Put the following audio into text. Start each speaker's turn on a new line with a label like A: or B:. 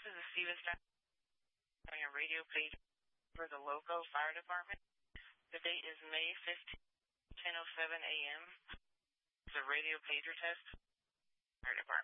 A: is the Stevens on your radio page for the local fire department. The date is May 15th, 10:07 a.m. It's a radio pager test. Fire department.